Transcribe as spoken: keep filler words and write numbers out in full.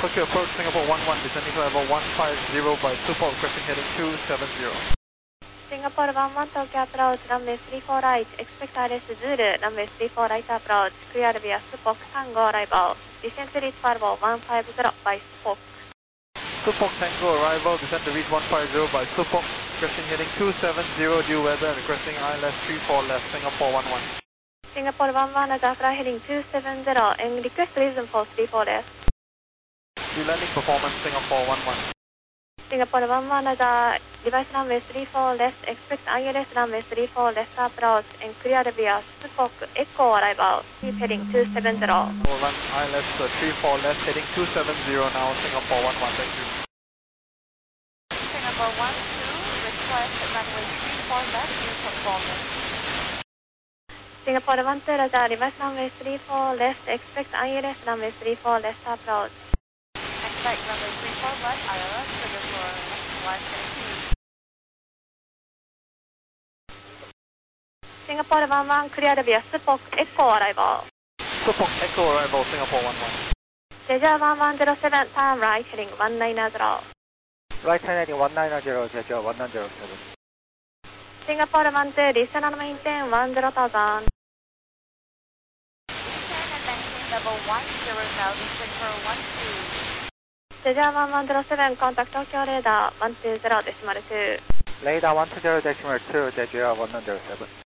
Tokyo approach Singapore one one, descending to level one five zero by Supok, requesting heading two seven zero. Singapore one one, Tokyo approach, runway three four right, expect R S Zulu, runway three four right approach, clear via Supok, Tango arrival, descend to reach Bravo one five zero by Supok. Supok Tango arrival, descend to reach one five zero by Supok, requesting heading two seven zero, due weather, and requesting I L S three four left, Singapore one one. Singapore one one, Naga fly heading two seven zero, and request reason for three four left. Due landing performance, Singapore one one. Singapore one one, Naga, device runway three four left, expect I L S runway three four left approach, and clear via Supok, Echo arrival, keep heading two seven zero. We'll run I L S uh, three four left, heading two seven zero now, Singapore one one, thank you. Singapore one two, request runway three four left, new performance. Singapore one two, Naga, device runway three four left, expect I L S runway three four left approach. Expect runway three four left, I L S, Singapore one, thank you. Singapore one one, clear via Supok, Echo arrival. Supok Echo arrival, Singapore one one. Jeju one one zero seven, turn right heading one nine zero. Right hand heading one nine zero, Jeju one nine zero seven. Singapore one two, listen and maintain one zero thousand. Descend and maintain level one zero thousand, Singapore one two. Jeju one one zero seven, contact Tokyo radar one two zero decimal two. Radar one two zero decimal two, Jeju one zero seven.